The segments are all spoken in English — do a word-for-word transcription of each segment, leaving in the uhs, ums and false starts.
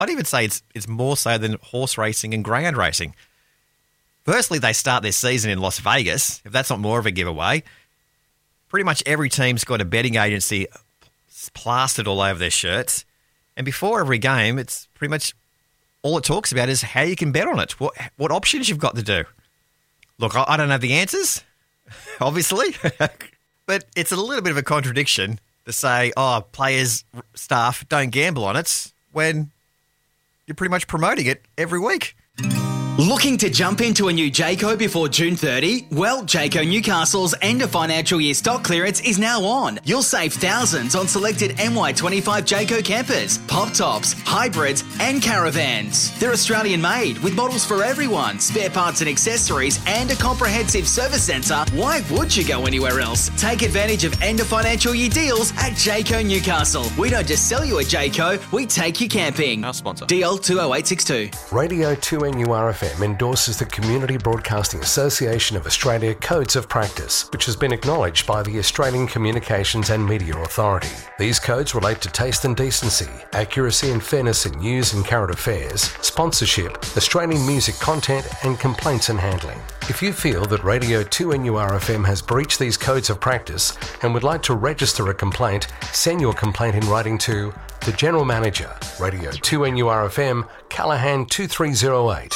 I'd even say it's it's more so than horse racing and greyhound racing. Firstly, they start their season in Las Vegas. If that's not more of a giveaway, pretty much every team's got a betting agency plastered all over their shirts. And before every game, it's pretty much all it talks about is how you can bet on it, what what options you've got to do. Look, I, I don't have the answers, obviously, but it's a little bit of a contradiction to say, oh, players, staff, don't gamble on it when you're pretty much promoting it every week. Looking to jump into a new Jayco before June thirtieth? Well, Jayco Newcastle's end of financial year stock clearance is now on. You'll save thousands on selected M Y twenty-five Jayco campers, pop tops, hybrids and caravans. They're Australian made with models for everyone, spare parts and accessories and a comprehensive service centre. Why would you go anywhere else? Take advantage of end of financial year deals at Jayco Newcastle. We don't just sell you a Jayco, we take you camping. Our sponsor. D L two oh eight six two. Radio two N U R F M endorses the Community Broadcasting Association of Australia Codes of Practice, which has been acknowledged by the Australian Communications and Media Authority. These codes relate to taste and decency, accuracy and fairness in news and current affairs, sponsorship, Australian music content and complaints and handling. If you feel that Radio two N U R F M has breached these codes of practice and would like to register a complaint, send your complaint in writing to the General Manager, Radio two N U R F M, Callaghan two three zero eight.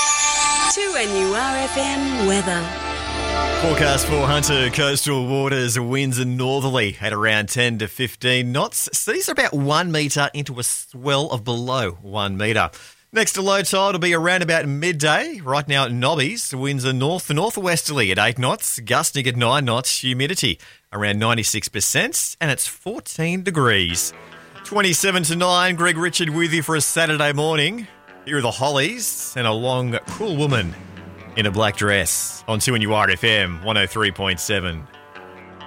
two N U R F M weather. Forecast for Hunter coastal waters, winds are northerly at around ten to fifteen knots. Seas are about one metre into a swell of below one metre. Next to low tide will be around about midday. Right now at Nobbies, winds are north to northwesterly at eight knots, gusting at nine knots, humidity around ninety-six percent, and it's fourteen degrees. twenty-seven to nine, Greg Richard with you for a Saturday morning. Here are the Hollies and a long, cool woman in a black dress on two N U R F M one oh three point seven.